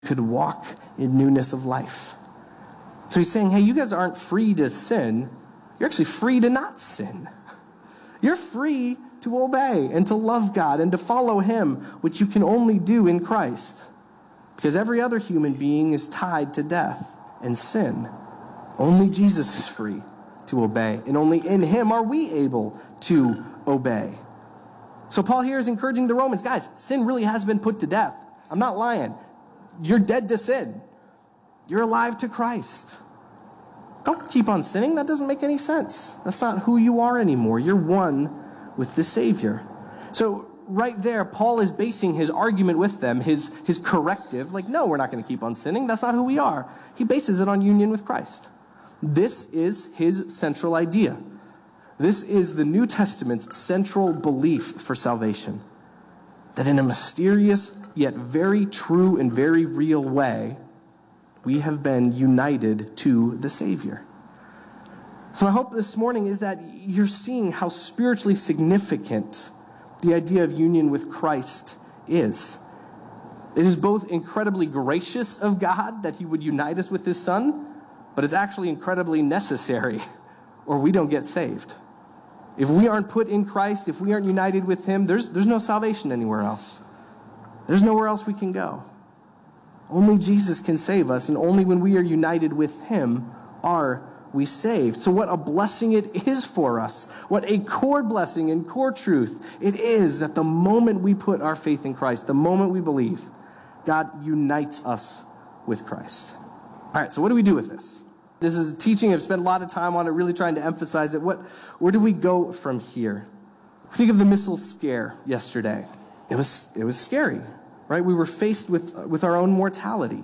could walk in newness of life. So he's saying, hey, you guys aren't free to sin. You're actually free to not sin. You're free to obey and to love God and to follow him, which you can only do in Christ. Because every other human being is tied to death and sin. Only Jesus is free to obey, and only in him are we able to obey. So Paul here is encouraging the Romans, guys, sin really has been put to death. I'm not lying. You're dead to sin. You're alive to Christ. Don't keep on sinning. That doesn't make any sense. That's not who you are anymore. You're one with the Savior. So right there, Paul is basing his argument with them, his corrective, like, no, we're not going to keep on sinning. That's not who we are. He bases it on union with Christ. This is his central idea. This is the New Testament's central belief for salvation. That in a mysterious, yet very true and very real way, we have been united to the Savior. So my hope this morning is that you're seeing how spiritually significant the idea of union with Christ is. It is both incredibly gracious of God that he would unite us with his Son, but it's actually incredibly necessary, or we don't get saved. If we aren't put in Christ, if we aren't united with him, there's no salvation anywhere else. There's nowhere else we can go. Only Jesus can save us, and only when we are united with him are we saved. So what a blessing it is for us. What a core blessing and core truth it is that the moment we put our faith in Christ, the moment we believe, God unites us with Christ. All right, so what do we do with this? This is a teaching. I've spent a lot of time on it, really trying to emphasize it. Where do we go from here? Think of the missile scare yesterday. It was scary, right? We were faced with our own mortality.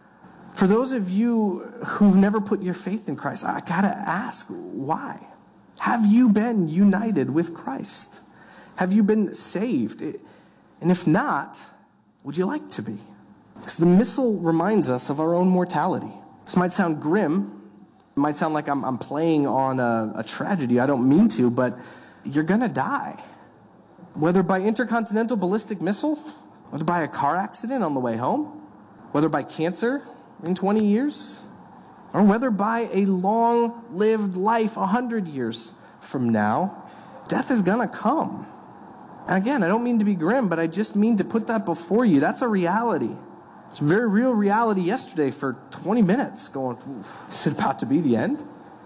For those of you who've never put your faith in Christ, I gotta ask, why? Have you been united with Christ? Have you been saved? And if not, would you like to be? Because the missile reminds us of our own mortality. This might sound grim. It might sound like I'm playing on a tragedy. I don't mean to, but you're gonna die. Whether by intercontinental ballistic missile, whether by a car accident on the way home, whether by cancer in 20 years, or whether by a long-lived life 100 years from now, death is gonna come. And again, I don't mean to be grim, but I just mean to put that before you. That's a reality. It's a very real reality yesterday for 20 minutes going, is it about to be the end?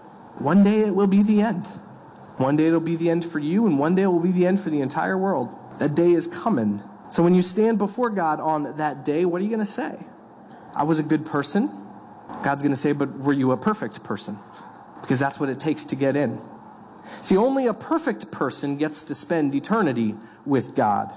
One day it will be the end. One day it'll be the end for you, and one day it will be the end for the entire world. That day is coming. So when you stand before God on that day, what are you going to say? I was a good person. God's going to say, but were you a perfect person? Because that's what it takes to get in. See, only a perfect person gets to spend eternity with God.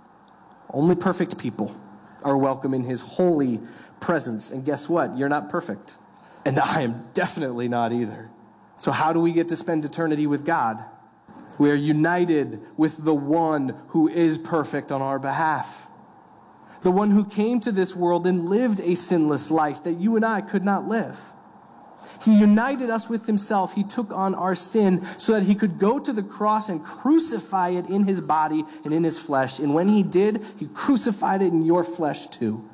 Only perfect people are welcome in his holy presence. And guess what? You're not perfect. And I am definitely not either. So how do we get to spend eternity with God? We are united with the one who is perfect on our behalf. The one who came to this world and lived a sinless life that you and I could not live. He united us with himself. He took on our sin so that he could go to the cross and crucify it in his body and in his flesh. And when he did, he crucified it in your flesh too.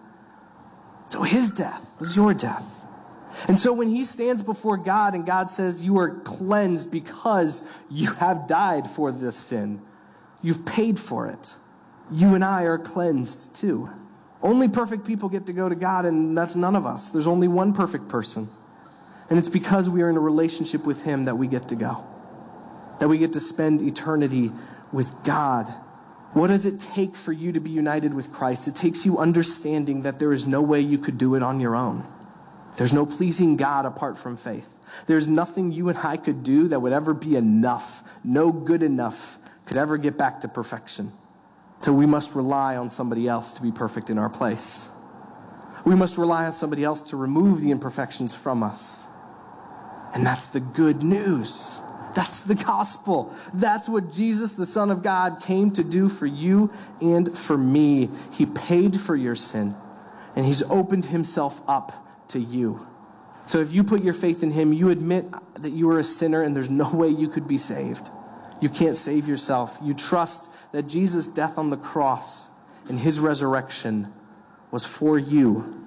So his death was your death. And so when he stands before God and God says you are cleansed because you have died for this sin, you've paid for it, you and I are cleansed too. Only perfect people get to go to God, and that's none of us. There's only one perfect person. And it's because we are in a relationship with him that we get to go, that we get to spend eternity with God. What does it take for you to be united with Christ? It takes you understanding that there is no way you could do it on your own. There's no pleasing God apart from faith. There's nothing you and I could do that would ever be enough. No good enough could ever get back to perfection. So we must rely on somebody else to be perfect in our place. We must rely on somebody else to remove the imperfections from us. And that's the good news. That's the gospel. That's what Jesus, the Son of God, came to do for you and for me. He paid for your sin, and he's opened himself up to you. So if you put your faith in him, you admit that you are a sinner and there's no way you could be saved. You can't save yourself. You trust that Jesus' death on the cross and his resurrection was for you